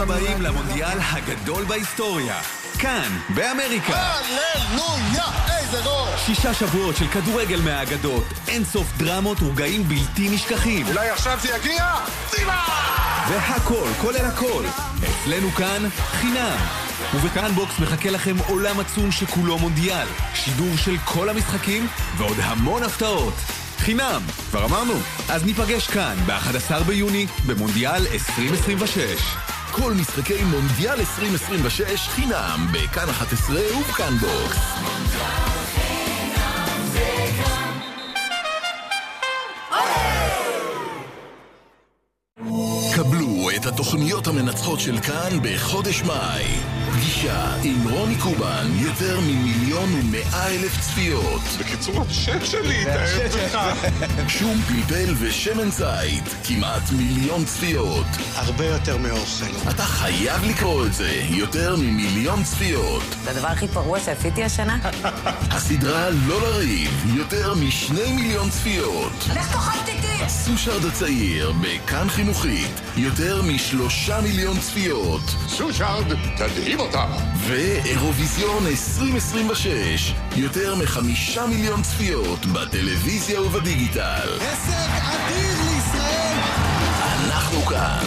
הבאים למונדיאל הגדול בהיסטוריה. כאן, באמריקה. הללויה, איזה גול! 6 שבועות של כדורגל מהאגדות, אין סוף דרמות ורגעים בלתי נשכחים. אולי עכשיו זה יגיע? צילה! והכל, כולל הכל, אצלנו כאן חינם. ובכאן בוקס מחכה לכם עולם עצום שכולו מונדיאל, שידור של כל המשחקים ועוד המון הפתעות. חינם, כבר אמרנו. אז ניפגש כאן ב-11 ביוני במונדיאל 2026. כל משחקי מונדיאל 2026 חינם בכאן 11 ובכאן בוקס. קבלו את התוכניות המנצחות של כאן בחודש מאי. פגישה עם רוני קובן, יותר מ1,100,000 צפיות. בקיצור, השם שלי, תאהב לך. שום פלפל ושמן זית, כמעט 1,000,000 צפיות. הרבה יותר מאוכל. אתה חייב לקרוא את זה, יותר מ1,000,000 צפיות. זה הדבר הכי פרוע שעשיתי השנה? הסדרה לא לריב, יותר מ2,000,000 צפיות. לך תאכלת איתי! סושארד הצעיר, בכאן חינוכית, יותר מ3,000,000 צפיות. סושארד, תדהים אותה. ואירוויזיון 2026, יותר מ5,000,000 צפיות בטלוויזיה ובדיגיטל. הישג אדיר לישראל. אנחנו כאן.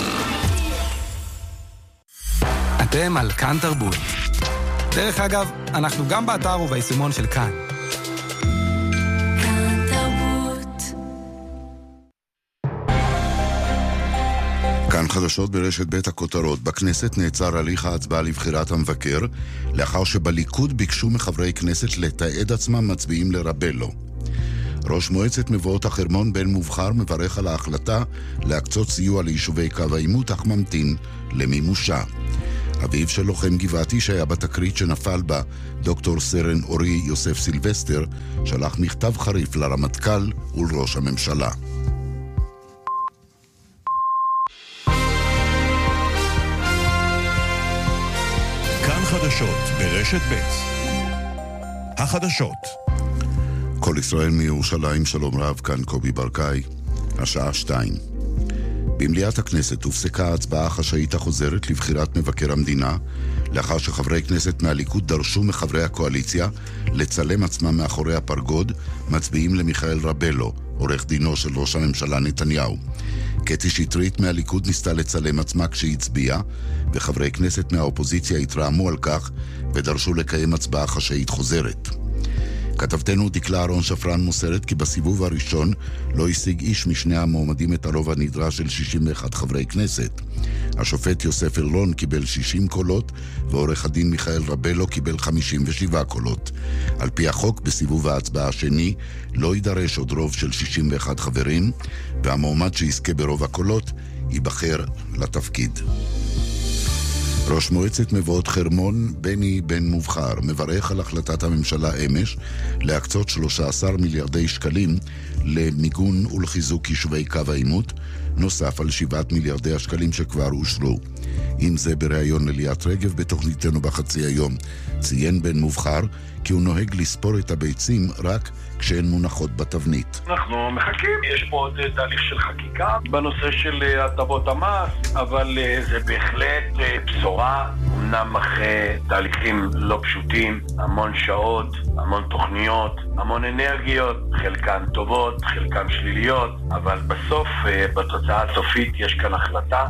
אתם על כאן תרבות. דרך אגב, אנחנו גם באתר וביישומון של כאן. כאן חדשות ברשת בית הכותרות. בכנסת נעצר הליך ההצבעה לבחירת המבקר, לאחר שבליכוד ביקשו מחברי כנסת לתעד עצמם מצביעים לרבלו. ראש מועצת מבואות החרמון בן מובחר מברך על ההחלטה להקצות סיוע ליישובי קו העימות, אך ממתין למימושה. אביו של לוחם גבעתי שהיה בתקרית שנפל בה, דוקטור סרן אורי יוסף סילבסטר, שלח מכתב חריף לרמטכ"ל ולראש הממשלה. חדשות ברשת ב'. החדשות. כל ישראל מירושלים, שלום רב, כאן קובי ברקאי, השעה 2. במליאת הכנסת הופסקה ההצבעה החשאית החוזרת לבחירת מבקר המדינה, לאחר שחברי כנסת מהליכוד דרשו מחברי הקואליציה לצלם עצמם מאחורי הפרגוד, מצביעים למיכאל רבלו, עורך דינו של ראש הממשלה נתניהו. קטי שטרית מהליכוד ניסתה לצלם עצמה כשהצביעה, וחברי כנסת מהאופוזיציה התרעמו על כך ודרשו לקיים הצבעה חשאית חוזרת. כתבתנו דקלה אהרון שפרן מוסרת כי בסיבוב הראשון לא השיג איש משני המועמדים את הרוב הנדרש של 61 חברי כנסת. השופט יוסף ארלון קיבל 60 קולות, ועורך הדין מיכאל רבלו קיבל 57 קולות. על פי החוק, בסיבוב ההצבעה השני לא יידרש עוד רוב של 61 חברים, והמועמד שיזכה ברוב הקולות ייבחר לתפקיד. ראש מועצת מבואות חרמון בני בן מובחר מברך על החלטת הממשלה אמש להקצות 13 מיליארדי שקלים למיגון ולחיזוק יישובי קו העימות, נוסף על 7 מיליארדי השקלים שכבר אושרו. עם זה בריאיון לליאת רגב בתוכניתנו בחצי היום, ציין בן מובחר כי הוא נוהג לספור את הביצים רק כשהן מונחות בתבנית. אנחנו מחכים, יש פה עוד תהליך של חקיקה בנושא של הטבות המס, אבל זה בהחלט בשורה, אמנם אחרי תהליכים לא פשוטים, המון שעות, המון תוכניות, המון אנרגיות, חלקן טובות, חלקן שליליות, אבל בסוף, בתוצאה הסופית, יש כאן החלטה.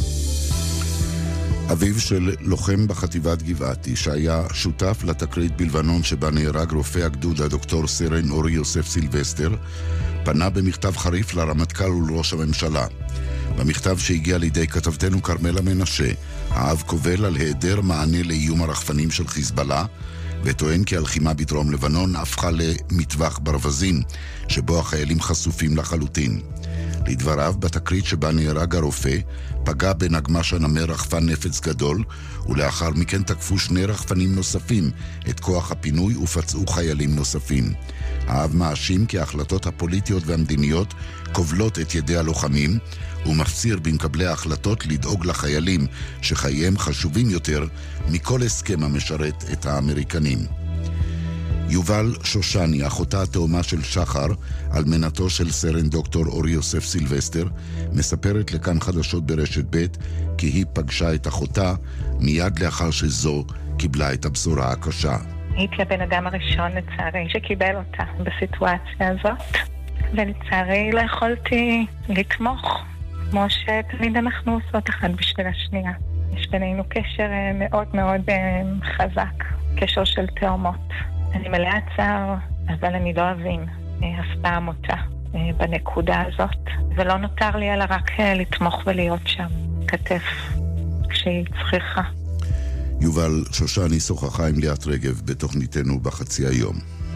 אביו של לוחם בחטיבת גבעתי, שהיה שותף לתקרית בלבנון שבה נהרג רופא הגדוד הדוקטור סרן אורי יוסף סילבסטר, פנה במכתב חריף לרמטכ"ל ולראש הממשלה. במכתב שהגיע לידי כתבתנו קרמלה מנשה, האב קובל על היעדר מענה לאיום הרחפנים של חיזבאללה, וטוען כי הלחימה בדרום לבנון הפכה למטווח ברווזים, שבו החיילים חשופים לחלוטין. לדבריו, בתקרית שבה נהרג הרופא, פגע בנגמ"ש הנמר רחפן נפץ גדול, ולאחר מכן תקפו 2 רחפנים נוספים את כוח הפינוי ופצעו חיילים נוספים. האב מאשים כי ההחלטות הפוליטיות והמדיניות כובלות את ידי הלוחמים, ומפציר במקבלי ההחלטות לדאוג לחיילים שחייהם חשובים יותר מכל הסכם המשרת את האמריקנים. יובל שושני, אחותה התאומה של שחר, אלמנתו של סרן דוקטור אורי יוסף סילבסטר, מספרת לכאן חדשות ברשת ב' כי היא פגשה את אחותה מיד לאחר שזו קיבלה את הבשורה הקשה. הייתי הבן אדם הראשון לצערי שקיבל אותה בסיטואציה הזאת, ולצערי לא יכולתי לתמוך כמו שתמיד אנחנו עושות אחד בשביל השנייה. יש בינינו קשר מאוד מאוד חזק, קשר של תאומות. אני מלאה צער, אבל אני לא אבין אף פעם אותה בנקודה הזאת, ולא נותר לי אלא רק לתמוך ולהיות שם, כתף כשהיא צריכה. יובל שושני שוחחה עם ליאת רגב בתוכניתנו בחצי היום.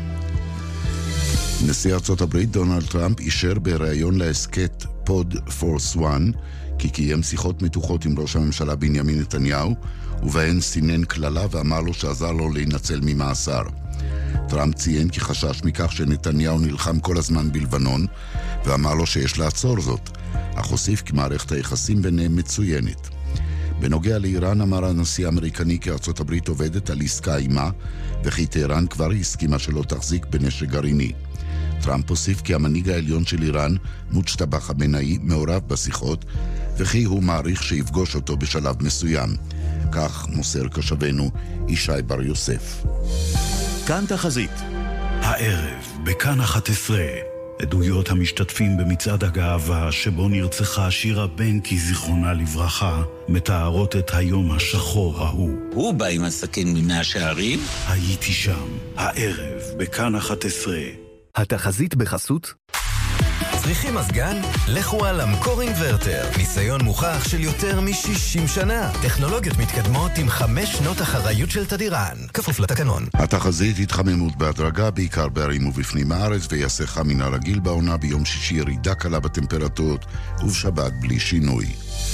נשיא ארצות הברית דונלד טראמפ אישר בראיון להסכת פוד פורס 1 כי קיים שיחות מתוחות עם ראש הממשלה בנימין נתניהו, ובהן סינן כללה ואמר לו שעזר לו להינצל ממאסר. טראמפ ציין כי חשש מכך שנתניהו נלחם כל הזמן בלבנון, ואמר לו שיש לעצור זאת, אך הוסיף כי מערכת היחסים ביניהם מצוינת. בנוגע לאיראן אמר הנשיא האמריקני כי ארצות הברית עובדת על עסקה עימה, וכי טהרן כבר הסכימה שלא תחזיק בנשק גרעיני. טראמפ הוסיף כי המנהיג העליון של איראן, מוג'טבא חמינאי, מעורב בשיחות, וכי הוא מעריך שיפגוש אותו בשלב מסוים. כך מוסר קשבנו ישי בר יוסף. כאן תחזית. הערב, בכאן 11, עדויות המשתתפים במצעד הגאווה שבו נרצחה שירה בנקי זיכרונה לברכה, מתארות את היום השחור ההוא. הוא בא עם הסכין ממאה שערים? הייתי שם, הערב, בכאן 11. התחזית בחסות צריכים מזגן? לכו על אמקור אינברטר. ניסיון מוכח של יותר מ-60 שנה. טכנולוגיות מתקדמות עם 5 שנות אחריות של תדירן. כפוף לתקנון. התחזית התחממות בהדרגה, בעיקר בערים ובפנים הארץ, ויעשה חם מן הרגיל בעונה. ביום שישי ירידה קלה בטמפרטורות, ובשבת בלי שינוי.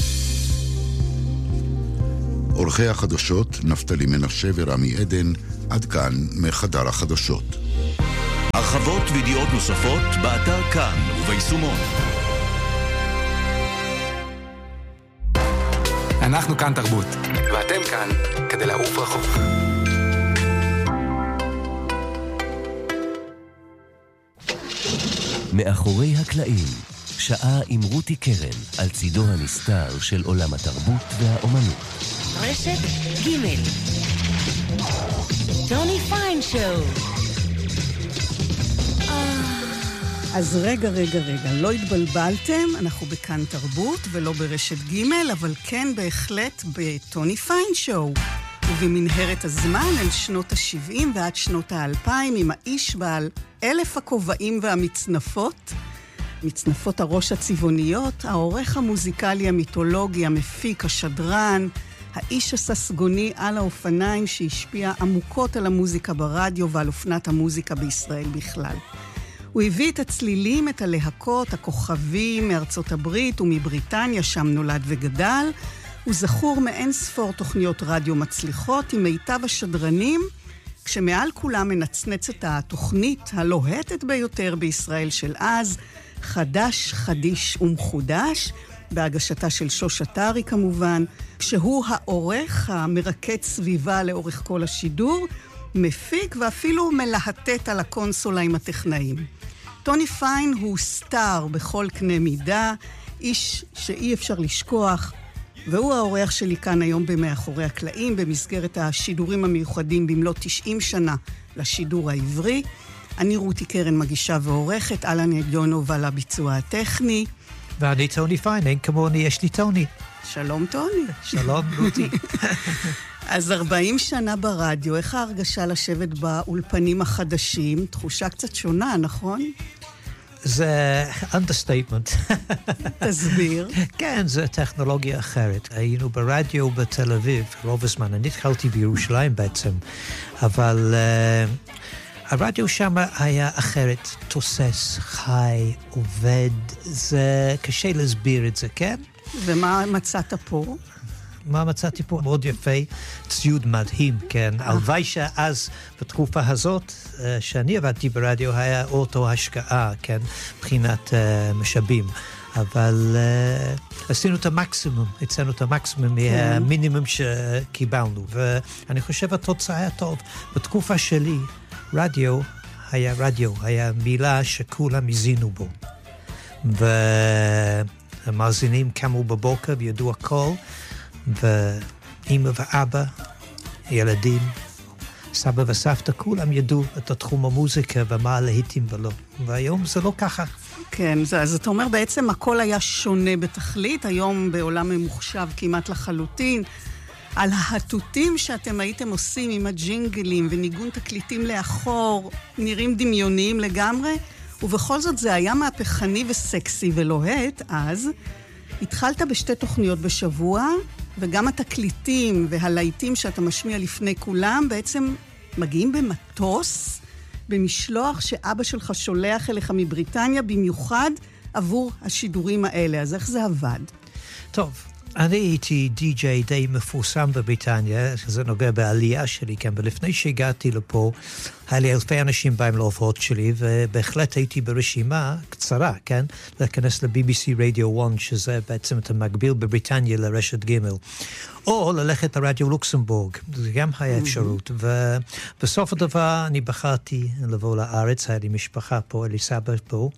עורכי החדשות, נפתלי מנשה ורמי עדן, עד כאן מחדר החדשות. הרחבות וידיעות נוספות באתר כאן וביישומון. אנחנו כאן תרבות, ואתם כאן כדי לעוף רחוק. מאחורי הקלעים, שעה עם רותי קרן על צידו הנסתר של עולם התרבות והאומנות. רשת ג' טוני פיין שואו. אז רגע, לא התבלבלתם, אנחנו בכאן תרבות ולא ברשת ג', אבל כן בהחלט בטוני פיין שואו. ובמנהרת הזמן אל שנות ה-70 ועד שנות ה-2000 עם האיש בעל 1,000 הכובעים והמצנפות, מצנפות הראש הצבעוניות, העורך המוזיקלי המיתולוגי, המפיק, השדרן, האיש הססגוני על האופניים שהשפיע עמוקות על המוזיקה ברדיו ועל אופנת המוזיקה בישראל בכלל. הוא הביא את הצלילים, את הלהקות, הכוכבים מארצות הברית ומבריטניה, שם נולד וגדל. הוא זכור מאין ספור תוכניות רדיו מצליחות עם מיטב השדרנים, כשמעל כולם מנצנצת התוכנית הלוהטת ביותר בישראל של אז, חדש, חדיש ומחודש, בהגשתה של שוש אתרי כמובן, שהוא העורך המרקד סביבה לאורך כל השידור, מפיק ואפילו מלהטט על הקונסולה עם הטכנאים. טוני פיין הוא סטאר בכל קנה מידה, איש שאי אפשר לשכוח, והוא העורך שלי כאן היום במאחורי הקלעים, במסגרת השידורים המיוחדים במלאת 90 שנה לשידור העברי. אני רותי קרן מגישה ועורכת, אלן ידיונוב על הביצוע הטכני. ואני טוני פיין, אין כמוני, יש לי טוני. שלום טוני. שלום רותי. אז 40 שנה ברדיו, איך ההרגשה לשבת באולפנים החדשים? תחושה קצת שונה, נכון? זה understatement. תסביר. כן, זה טכנולוגיה אחרת. היינו ברדיו בתל אביב, רוב הזמן. אני התחלתי בירושלים בעצם, אבל הרדיו שם היה אחרת, תוסס, חי, עובד. זה קשה להסביר את זה, כן? ומה מצאת פה? מה מצאתי פה? מאוד יפה, ציוד מדהים, כן. הלוואי שאז, בתקופה הזאת, שאני עבדתי ברדיו, היה אותו השקעה, כן, מבחינת משאבים. אבל עשינו את המקסימום, הצענו את המקסימום מהמינימום שקיבלנו. ואני חושב התוצאה היה טוב. בתקופה שלי, רדיו היה מילה שכולם הזינו בו. והמאזינים קמו בבוקר וידעו הכל, ואמא ואבא, ילדים, סבא וסבתא, כולם ידעו את התחום המוזיקה ומה הלהיטים ולא. והיום זה לא ככה. כן, אז אתה אומר בעצם הכל היה שונה בתכלית, היום בעולם ממוחשב כמעט לחלוטין. על ההטוטים שאתם הייתם עושים עם הג'ינגלים וניגון תקליטים לאחור, נראים דמיוניים לגמרי, ובכל זאת זה היה מהפכני וסקסי ולוהט, אז התחלת בשתי תוכניות בשבוע, וגם התקליטים והלהיטים שאתה משמיע לפני כולם בעצם מגיעים במטוס, במשלוח שאבא שלך שולח אליך מבריטניה, במיוחד עבור השידורים האלה. אז איך זה עבד? טוב, אני הייתי די-ג'יי די מפורסם בבריטניה, שזה נוגע בעלייה שלי, כן, ולפני שהגעתי לפה, היה לי אלפי אנשים בהם להופעות שלי, ובהחלט הייתי ברשימה קצרה, כן, להיכנס ל-BBC Radio 1, שזה בעצם את המקביל בבריטניה לרשת ג' או ללכת לרדיו לוקסמבורג, זה גם היה אפשרות, ובסוף הדבר אני בחרתי לבוא לארץ, היה לי משפחה פה, היה לי סבא פה,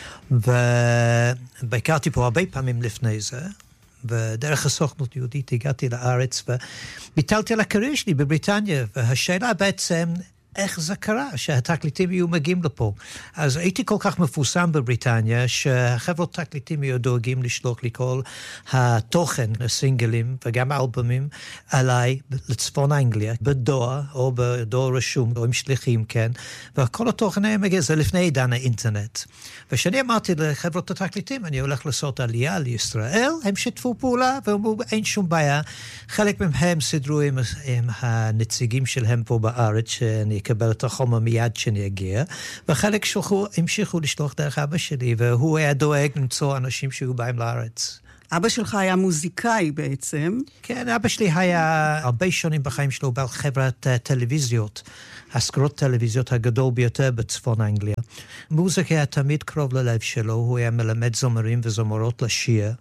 וביקרתי פה הרבה פעמים לפני זה, ודרך הסוכנות יהודית הגעתי לארץ וביטלתי על הקריירה שלי בבריטניה, והשאלה בעצם איך זה קרה שהתקליטים יהיו מגיעים לפה. אז הייתי כל כך מפורסם בבריטניה שהחברות תקליטים היו דואגים לשלוח לי כל התוכן, הסינגלים וגם האלבומים עליי לצפון אנגליה, בדואר או בדואר רשום או עם שליחים, כן, וכל התוכן היה מגיע, זה לפני עידן האינטרנט. ושאני אמרתי לחברות התקליטים, אני הולך לעשות עלייה לישראל, הם שיתפו פעולה ואמרו אין שום בעיה. חלק מהם סידרו עם הנציגים שלהם פה בארץ שאני אקבל את החומר מיד שאני אגיע, וחלק המשיכו לשלוח דרך אבא שלי, והוא היה דואג למצוא אנשים שהיו באים לארץ. אבא שלך היה מוזיקאי בעצם. כן, אבא שלי היה הרבה שנים בחיים שלו בעל חברת טלוויזיות, השכרות טלוויזיות הגדול ביותר בצפון אנגליה. מוזיקה היה תמיד קרוב ללב שלו, הוא היה מלמד זמרים וזמרות לשיר,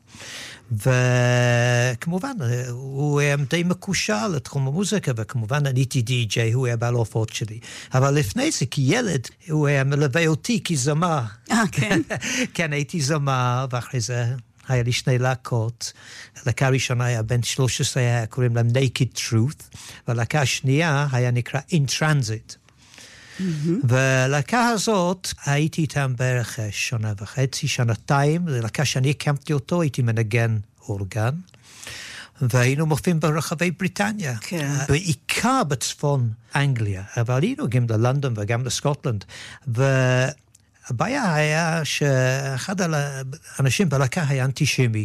וכמובן הוא היה די מקושר לתחום המוזיקה, וכמובן אני הייתי די-ג'יי, הוא היה בעל ההופעות שלי. אבל לפני זה, כילד, הוא היה מלווה אותי כזמר. כן? כן, הייתי זמר, ואחרי זה היה לי שני להקות. הלהקה הראשונה היה בן 13, היה קוראים להם Naked Truth, והלהקה השנייה היה נקרא In Transit. והלהקה הזאת הייתי איתם בערך שנה וחצי, שנתיים, זו להקה שאני הקמתי אותו, הייתי מנגן אורגן, והיינו מופיעים ברחבי בריטניה, כן. בעיקר בצפון אנגליה, אבל היינו גם ללונדון וגם לסקוטלנד, הבעיה היה שאחד האנשים בלהקה היה אנטישמי,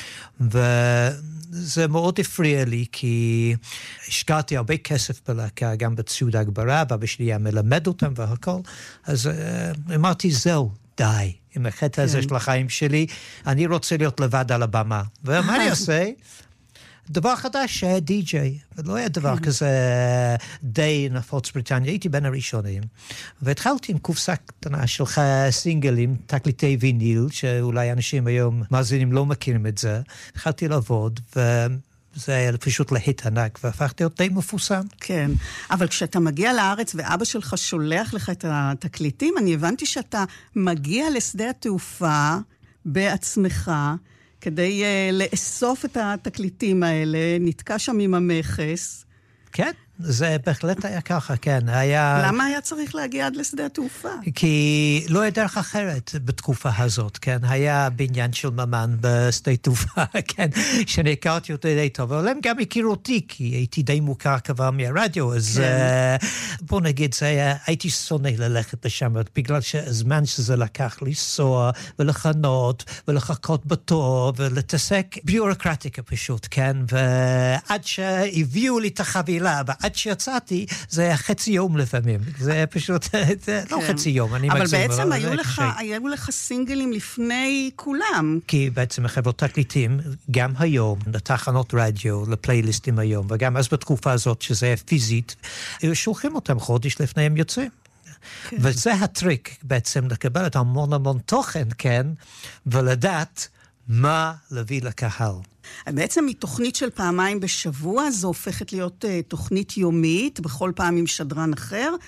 וזה מאוד הפריע לי, כי השקעתי הרבה כסף בלהקה, גם בציוד הגברה, ואבא שלי היה מלמד אותם והכל, אז אמרתי זהו, די, עם החטא הזה של החיים שלי, אני רוצה להיות לבד על הבמה. ומה אני עושה? דבר חדש שהיה די-ג'יי, ולא היה דבר כזה די נפוץ בריטניה, הייתי בין הראשונים, והתחלתי עם קופסה קטנה של סינגלים, תקליטי ויניל, שאולי אנשים היום מאזינים לא מכירים את זה, התחלתי לעבוד, וזה היה פשוט להיט ענק, והפכתי להיות די מפורסם. כן, אבל כשאתה מגיע לארץ ואבא שלך שולח לך את התקליטים, אני הבנתי שאתה מגיע לשדה התעופה בעצמך, כדי לאסוף את התקליטים האלה, נתקע שם עם המכס. כן, זה בהחלט היה ככה, כן. למה היה צריך להגיע עד לשדה התעופה? כי לא היה דרך אחרת בתקופה הזאת, כן. היה בניין של ממן בשדה תעופה, כן, שאני הכרתי אותו די טוב, אבל הם גם הכירו אותי, כי הייתי די מוכר כבר מהרדיו, אז בוא נגיד, הייתי שונא ללכת לשם, בגלל שהזמן שזה לקח לנסוע ולחנות ולחכות בתור ולתעסק ביורוקרטיקה פשוט, כן, ועד שהביאו לי את החבילה, עד שיצאתי, זה היה חצי יום לפעמים. זה פשוט, לא חצי יום, אני מגזים. אבל בעצם היו לך סינגלים לפני כולם. כי בעצם החברות תקליטים, גם היום, לתחנות רדיו, לפלייליסטים היום, וגם אז בתקופה הזאת, שזה היה פיזית, שולחים אותם חודש לפני הם יוצאים. וזה הטריק בעצם, לקבל את המון תוכן, כן, ולדעת מה להביא לקהל. בעצם מתוכנית של פעמיים בשבוע, זו הופכת להיות תוכנית יומית, בכל פעם עם שדרן אחר,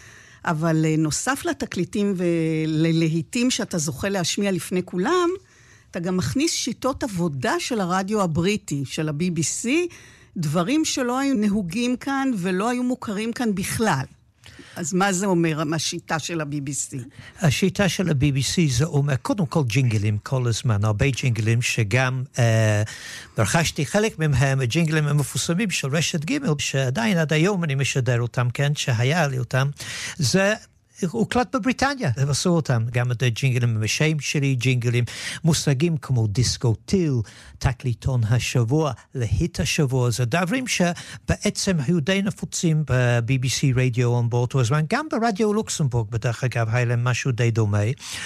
אבל נוסף לתקליטים וללהיטים שאתה זוכה להשמיע לפני כולם, אתה גם מכניס שיטות עבודה של הרדיו הבריטי, של ה-BBC, דברים שלא היו נהוגים כאן ולא היו מוכרים כאן בכלל. אז מה זה אומר, השיטה של ה-BBC? השיטה של ה-BBC זה אומר, קודם כל ג'ינגלים כל הזמן, הרבה ג'ינגלים שגם ברכשתי חלק מהם, הג'ינגלים המפורסמים של רשת ג' שעדיין עד היום אני משדר אותם, כן, שהיה לי אותם, זה הוקלט בבריטניה, הם עשו אותם, גם את הג'ינגלים המשיים שלי, ג'ינגלים מושגים כמו דיסקוטיל, תקליטון השבוע, להיט השבוע, זה דברים שבעצם היו די נפוצים ב-BBC רדיו באותו הזמן, גם ברדיו לוקסמבורג, בדרך אגב, היה להם משהו די דומה,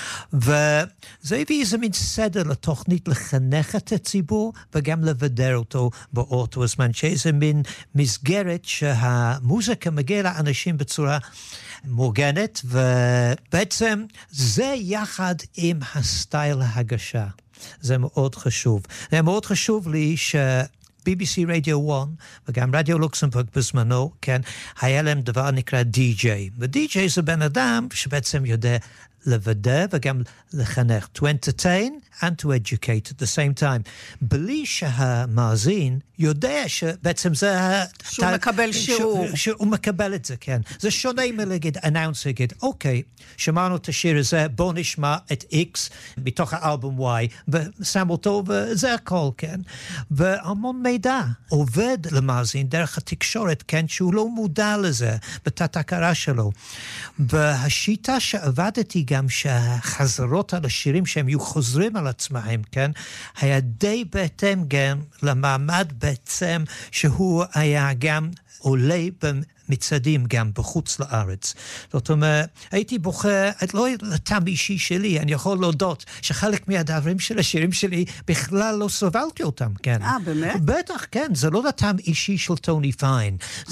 וזה הביא איזה מין סדר לתוכנית לחנך את הציבור, וגם לבדר אותו באותו הזמן, שאיזה מין מסגרת שהמוזיקה מגיעה לאנשים בצורה מורגנת, ובעצם זה יחד עם הסטייל ההגשה. זה מאוד חשוב. זה מאוד חשוב לי BBC רדיו 1 וגם רדיו לוקסמבורג בזמנו, כן, היה להם דבר נקרא DJ. ו-DJ זה בן אדם שבעצם יודע לבדר וגם לחנך, to entertain and to educate at the same time. בלי שהמאזין יודע שבעצם זה... שהוא מקבל שיעור. שהוא מקבל את זה, כן. זה שונה מלהגיד, אנאונסר, להגיד, אוקיי, שמענו את השיר הזה, בוא נשמע את X מתוך האלבום Y, ושם אותו, וזה הכל, כן. והמון מידע עובד למאזין דרך התקשורת, כן, שהוא לא מודע לזה, בתת הכרה שלו. והשיטה שעבדתי גם שהחזרות על השירים שהם יהיו חוזרים על עצמם, כן, היה די בהתאם גם למעמד בעצם שהוא היה גם עולה במצעדים גם בחוץ לארץ. זאת אומרת, הייתי בוחר, לא לטעם אישי שלי, אני יכול להודות שחלק מהדברים של השירים שלי בכלל לא סובלתי אותם, כן. באמת? בטח, כן, זה לא לטעם אישי של טוני פיין.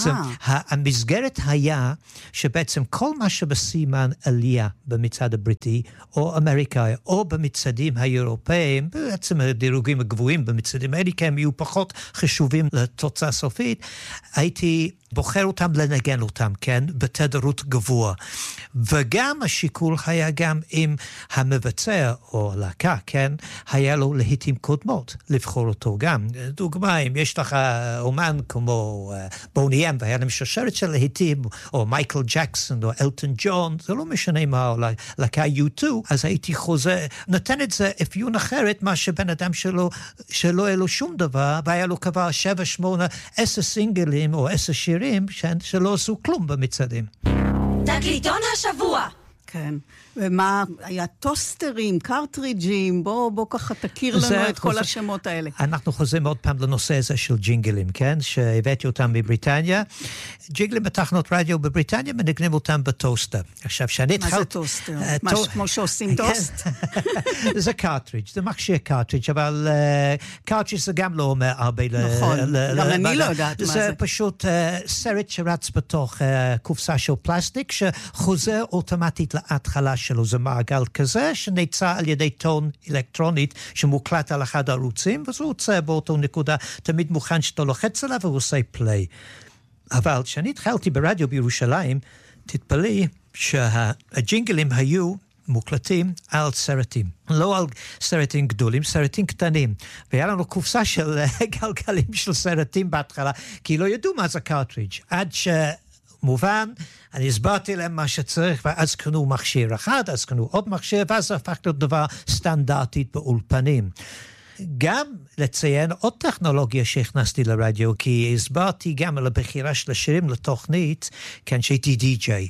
המסגרת היה שבעצם כל מה שבסימן עלייה במצעד הבריטי, או אמריקאי, או במצעדים האירופאים, בעצם הדירוגים הגבוהים במצעדים האלה, כי הם יהיו פחות חשובים לתוצאה סופית, הייתי בוחר אותם לנגן אותם, כן, בתדרות גבוה. וגם השיקול היה גם עם המבצע או הלהקה, כן, היה לו להיטים קודמות, לבחור אותו גם. דוגמה, אם יש לך אומן כמו בוני אם, והיה להם שושרת של להיטים, או מייקל ג'קסון, או אלטון ג'ון, זה לא משנה מה, או להקה U2, אז הייתי חוזה, נותן את זה אפיון אחרת, מה שבן אדם שלא היה לו שום דבר, והיה לו כבר 7, 8, 10 סינגלים, או 10 שירים, שלא עשו כלום במצעדים. תקליטון השבוע. כן. ומה היה טוסטרים, קרטריג'ים, בוא ככה תכיר לנו את כל השמות האלה. אנחנו חוזרים עוד פעם לנושא הזה של ג'ינגלים, כן? שהבאתי אותם מבריטניה. ג'ינגלים בתחנות רדיו בבריטניה מנגנים אותם בטוסטר. עכשיו, שאני התחלתי... מה זה טוסטר? כמו שעושים טוסט? זה קרטריג', זה מכשיר קרטריג', אבל קרטריג' זה גם לא אומר הרבה... נכון, גם אני לא יודעת מה זה. זה פשוט סרט שרץ בתוך קופסה של פלסטיק, שחוזר אוטומטית להתחלה שלו, זה מעגל כזה שנצא על ידי טון אלקטרונית שמוקלט על אחד הערוצים, וזה יוצא באותו נקודה תמיד מוכן שאתה לוחץ עליו והוא עושה פליי. אבל כשאני התחלתי ברדיו בירושלים, תתפלאי שהג'ינגלים היו מוקלטים על סרטים. לא על סרטים גדולים, סרטים קטנים. והיה לנו קופסה של גלגלים של סרטים בהתחלה, כי לא ידעו מה זה קרטריג' עד מובן, אני הסברתי להם מה שצריך, ואז קנו מכשיר אחד, אז קנו עוד מכשיר, ואז הפך להיות דבר סטנדרטית באולפנים. גם לציין עוד טכנולוגיה שהכנסתי לרדיו, כי הסברתי גם על הבחירה של השירים לתוכנית, כן, שהייתי די-ג'יי.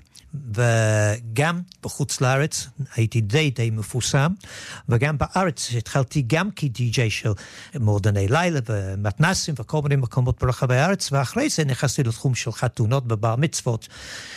וגם בחוץ לארץ הייתי די מפורסם, וגם בארץ התחלתי גם כדי-ג'יי של מועדוני לילה ומתנסים וכל מיני מקומות ברחבי הארץ, ואחרי זה נכנסתי לתחום של חתונות בבר מצוות.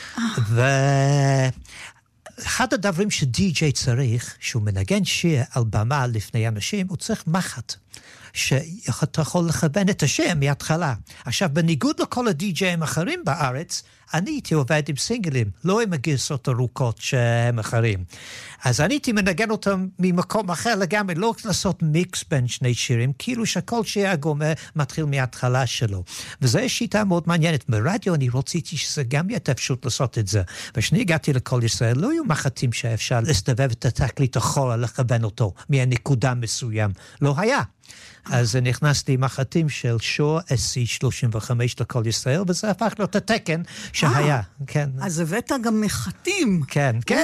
אחד הדברים שדי-ג'יי צריך, שהוא מנגן שיר על במה לפני אנשים, הוא צריך מחט. שאתה יכול לכוון את השם מההתחלה. עכשיו, בניגוד לכל הדי-ג'אים אחרים בארץ, אני הייתי עובד עם סינגלים, לא עם הגרסות ארוכות שהם אחרים. אז אני הייתי מנגן אותם ממקום אחר לגמרי, לא לעשות מיקס בין שני שירים, כאילו שכל שיר הגומר מתחיל מההתחלה שלו. וזו שיטה מאוד מעניינת. ברדיו אני רציתי שזה גם יהיה אפשרות לעשות את זה. וכשאני הגעתי לכל ישראל, לא היו מחטים שאפשר לסתובב את התקליט אחורה, לכוון אותו מהנקודה מסוים. לא היה. אז נכנסתי עם מחטים של שור SC35 לכל ישראל, וזה הפך להיות התקן שהיה. כן. אז הבאת גם מחטים. כן, כן.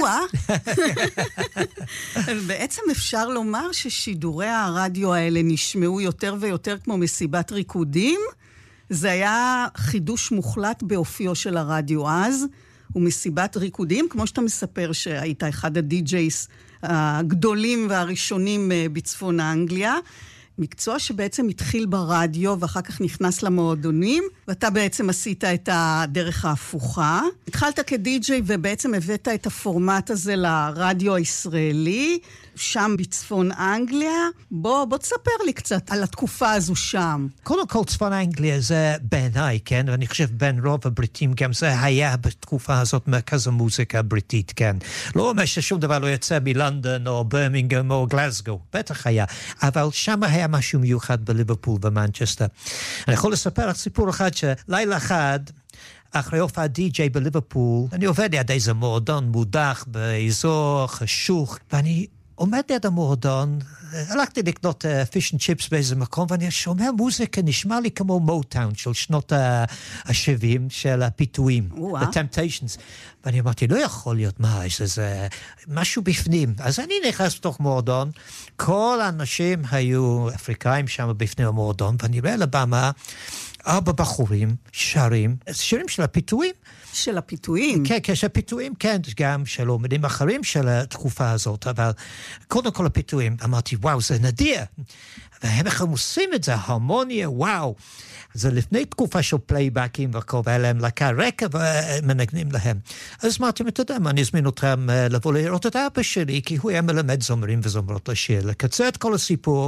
בעצם אפשר לומר ששידורי הרדיו האלה נשמעו יותר ויותר כמו מסיבת ריקודים. זה היה חידוש מוחלט באופיו של הרדיו אז, ומסיבת ריקודים, כמו שאתה מספר שהיית אחד הדי-ג'ייס הגדולים והראשונים בצפון האנגליה. מקצוע שבעצם התחיל ברדיו ואחר כך נכנס למועדונים, ואתה בעצם עשית את הדרך ההפוכה. התחלת כדי-ג'יי ובעצם הבאת את הפורמט הזה לרדיו הישראלי, שם בצפון אנגליה. בוא תספר לי קצת על התקופה הזו שם. קודם כל צפון אנגליה זה בעיניי, כן? ואני חושב בין רוב הבריטים גם זה היה בתקופה הזאת מרכז המוזיקה הבריטית, כן? לא אומר ששום דבר לא יצא מלונדון או ברמינגהאם או גלסגו, בטח היה. אבל שם היה משהו מיוחד בליברפול ומנצ'סטר. אני יכול לספר לך סיפור אחד שלילה אחד, אחרי הופעת די-ג'יי בליברפול, אני עובד ליד איזה מועדון מודח באזור חשוך, ואני עומד ליד המועדון, הלכתי לקנות פיש אנד צ'יפס באיזה מקום, ואני שומע מוזיקה, נשמע לי כמו מוטאון של שנות ה-70 של הפיתויים, The Temptations. ואני אמרתי, לא יכול להיות, מה, יש איזה משהו בפנים. אז אני נכנס לתוך מועדון, כל האנשים היו אפריקאים שם בפנים המועדון, ואני רואה לבמה, 4 בחורים שרים, שירים של הפיתויים. של הפיתויים? כן, של הפיתויים, כן, גם של אומנים אחרים של התקופה הזאת, אבל קודם כל הפיתויים, אמרתי, וואו, זה נדיר. והם איך הם עושים את זה, הרמוניה, וואו. זה לפני תקופה של פלייבקים וכל, והיה להם להקה רקע ומנגנים להם. אז אמרתי, אתה יודע מה, אני אזמין אתכם לבוא לראות את אבא שלי, כי הוא היה מלמד זמרים וזמרות לשיר. לקצר את כל הסיפור,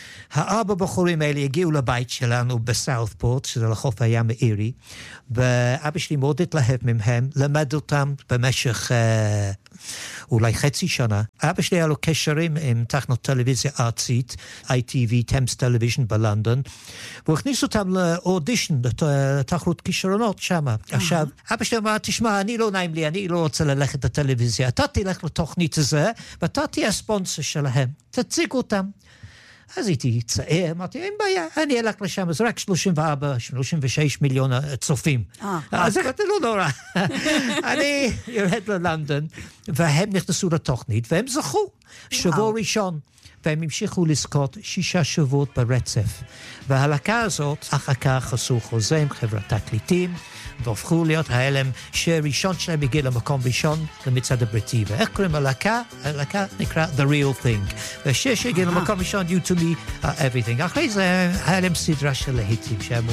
4 בחורים האלה הגיעו לבית שלנו בסאות'פורט, שזה לחוף הים האירי, ואבא שלי מאוד התלהב מהם, למד אותם במשך אולי חצי שנה. אבא שלי היה לו קשרים עם תחנות טלוויזיה ארצית, ITV, טמס טלוויז'ן בלונדון, והוא הכניס אותם לאודישן, לתחרות כישרונות שם. עכשיו, אבא שלי אמר, תשמע, אני לא נעים לי, אני לא רוצה ללכת לטלוויזיה, אתה תלך לתוכנית הזה, ואתה תהיה הספונסר שלהם, תציג אותם. אז הייתי צעיר, אמרתי, אין בעיה, אני אלך לשם, זה רק 36 מיליון צופים. אז אמרתי, לא נורא. אני יורד ללונדון, והם נכנסו לתוכנית, והם זכו. שבוע ראשון, והם המשיכו לזכות 6 שבועות ברצף. וההלקה הזאת, אחר כך עשו חוזה עם חברת תקליטים, והופכו להיות ההלם שהראשון שלהם הגיע למקום ראשון למצעד הבריטי. ואיך קוראים הלהקה? הלהקה נקרא The Real Thing. והשיר שהגיע למקום ראשון, You to Me, Everything. אחרי זה ההלם סדרה של להיטים שהם